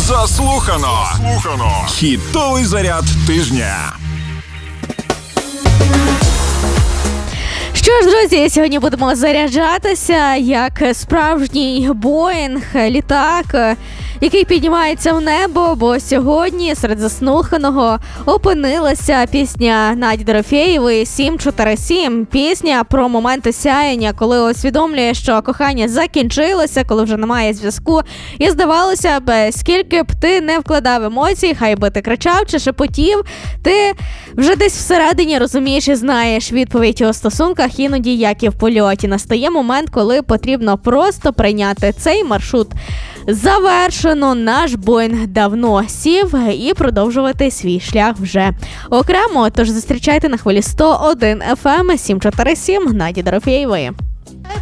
Заслухано. Хітовий заряд тижня. Що ж, друзі, сьогодні будемо заряджатися як справжній Боїнг, літак, який піднімається в небо, бо сьогодні серед заслуханого опинилася пісня Наді Дорофєєвої «747». Пісня про моменти сяєння, коли усвідомлює, що кохання закінчилося, коли вже немає зв'язку. І здавалося б, скільки б ти не вкладав емоцій, хай би ти кричав чи шепотів, ти вже десь всередині розумієш і знаєш відповідь у стосунках, іноді як і в польоті. Настає момент, коли потрібно просто прийняти цей маршрут. Завершено, наш Боїнг давно сів і продовжувати свій шлях вже окремо. Тож зустрічайте на хвилі 101 FM 747 Наді Дорофєєвої.